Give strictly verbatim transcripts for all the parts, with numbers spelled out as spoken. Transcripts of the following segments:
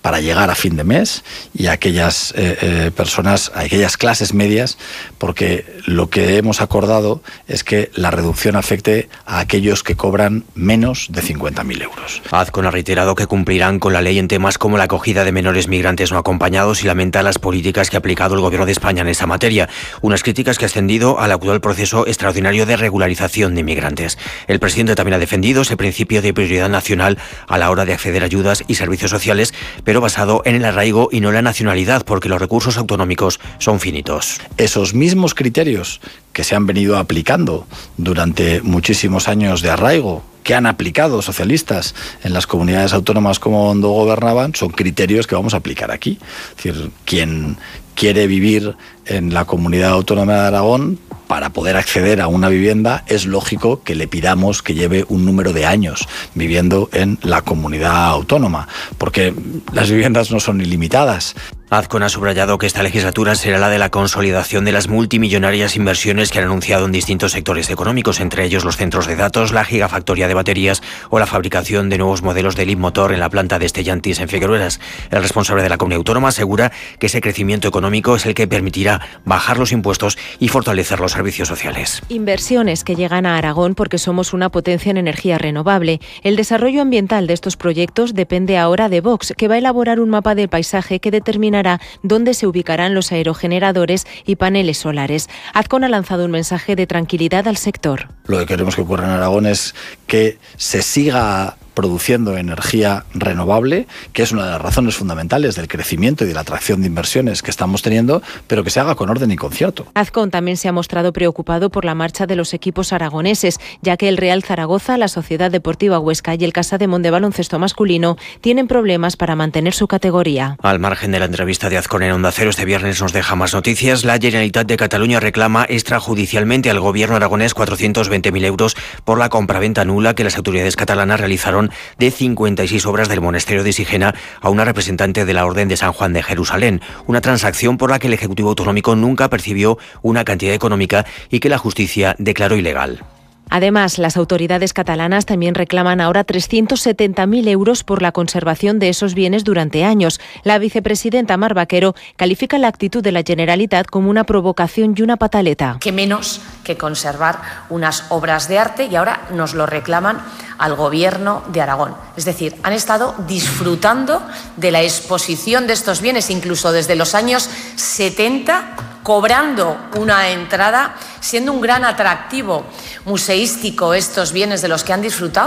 para llegar a fin de mes y a aquellas eh, eh, personas, a aquellas clases medias, porque lo que hemos acordado es que la reducción afecte a aquellos que cobran menos de cincuenta mil euros. Azcón ha reiterado que cumplirán con la ley en temas como la acogida de menores migrantes no acompañados y lamenta las políticas que ha aplicado el Gobierno de España en esa materia. Unas críticas que ha extendido al actual proceso extraordinario de regularización de inmigrantes. El presidente también ha defendido ese principio de prioridad nacional a la hora de acceder a ayudas y servicios sociales, pero basado en el arraigo y no en la nacionalidad, porque los recursos autonómicos son finitos. Esos mismos criterios que se han venido aplicando durante muchísimos años de arraigo, que han aplicado socialistas en las comunidades autónomas cuando gobernaban, son criterios que vamos a aplicar aquí. Es decir, quien quiere vivir en la comunidad autónoma de Aragón, para poder acceder a una vivienda, es lógico que le pidamos que lleve un número de años viviendo en la comunidad autónoma, porque las viviendas no son ilimitadas. Azcón ha subrayado que esta legislatura será la de la consolidación de las multimillonarias inversiones que han anunciado en distintos sectores económicos, entre ellos los centros de datos, la gigafactoría de baterías o la fabricación de nuevos modelos de Leapmotor en la planta de Stellantis en Figueruelas. El responsable de la comunidad autónoma asegura que ese crecimiento económico es el que permitirá bajar los impuestos y fortalecer los servicios sociales. Inversiones que llegan a Aragón porque somos una potencia en energía renovable. El desarrollo ambiental de estos proyectos depende ahora de Vox, que va a elaborar un mapa del paisaje que determinará dónde se ubicarán los aerogeneradores y paneles solares. Azcón ha lanzado un mensaje de tranquilidad al sector. Lo que queremos que ocurra en Aragón es que se siga produciendo energía renovable, que es una de las razones fundamentales del crecimiento y de la atracción de inversiones que estamos teniendo, pero que se haga con orden y concierto. Azcón también se ha mostrado preocupado por la marcha de los equipos aragoneses, ya que el Real Zaragoza, la Sociedad Deportiva Huesca y el Casademont de baloncesto masculino tienen problemas para mantener su categoría. Al margen de la entrevista de Azcón en Onda Cero, este viernes nos deja más noticias. La Generalitat de Cataluña reclama extrajudicialmente al gobierno aragonés cuatrocientos veinte mil euros por la compraventa nula que las autoridades catalanas realizaron de cincuenta y seis obras del monasterio de Sigena a una representante de la Orden de San Juan de Jerusalén, una transacción por la que el Ejecutivo Autonómico nunca percibió una cantidad económica y que la justicia declaró ilegal. Además, las autoridades catalanas también reclaman ahora trescientos setenta mil euros por la conservación de esos bienes durante años. La vicepresidenta Mar Vaquero califica la actitud de la Generalitat como una provocación y una pataleta. Que menos que conservar unas obras de arte y ahora nos lo reclaman al Gobierno de Aragón. Es decir, han estado disfrutando de la exposición de estos bienes, incluso desde los años setenta, cobrando una entrada, siendo un gran atractivo museístico estos bienes de los que han disfrutado,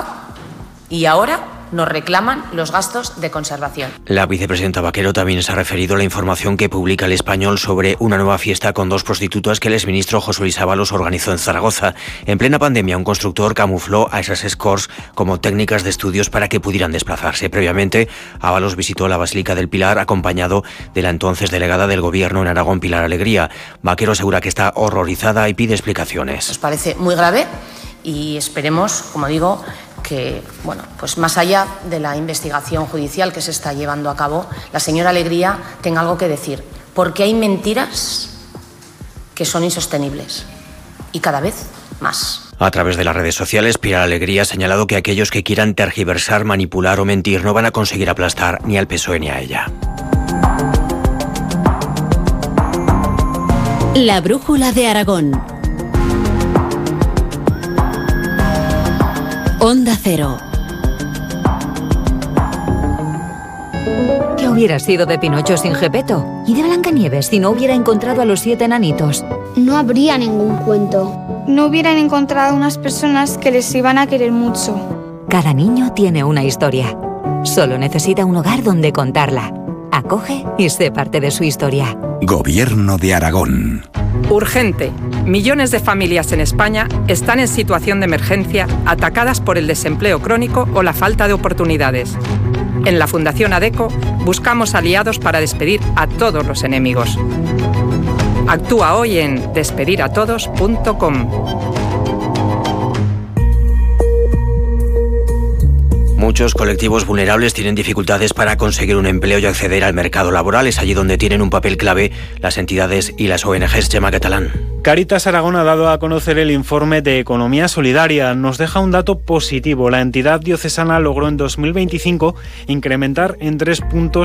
y ahora nos reclaman los gastos de conservación. La vicepresidenta Vaquero también se ha referido a la información que publica El Español sobre una nueva fiesta con dos prostitutas que el exministro José Luis Ábalos organizó en Zaragoza. En plena pandemia, un constructor camufló a esas escorts como técnicas de estudios para que pudieran desplazarse. Previamente, Ábalos visitó la Basílica del Pilar acompañado de la entonces delegada del Gobierno en Aragón, Pilar Alegría. Vaquero asegura que está horrorizada y pide explicaciones. Nos parece muy grave y esperemos, como digo, que, bueno, pues más allá de la investigación judicial que se está llevando a cabo, la señora Alegría tenga algo que decir, porque hay mentiras que son insostenibles y cada vez más. A través de las redes sociales, Pilar Alegría ha señalado que aquellos que quieran tergiversar, manipular o mentir no van a conseguir aplastar ni al P S O E ni a ella. La brújula de Aragón. Onda Cero. ¿Qué hubiera sido de Pinocho sin Gepetto? ¿Y de Blancanieves si no hubiera encontrado a los siete enanitos? No habría ningún cuento. No hubieran encontrado unas personas que les iban a querer mucho. Cada niño tiene una historia. Solo necesita un hogar donde contarla. Acoge y sé parte de su historia. Gobierno de Aragón. Urgente. Millones de familias en España están en situación de emergencia, atacadas por el desempleo crónico o la falta de oportunidades. En la Fundación ADECO buscamos aliados para despedir a todos los enemigos. Actúa hoy en despedir a todos punto com. Muchos colectivos vulnerables tienen dificultades para conseguir un empleo y acceder al mercado laboral. Es allí donde tienen un papel clave las entidades y las O N Ges. Gemma Catalán. Caritas Aragón ha dado a conocer el informe de Economía Solidaria. Nos deja un dato positivo. La entidad diocesana logró en dos mil veinticinco incrementar en tres puntos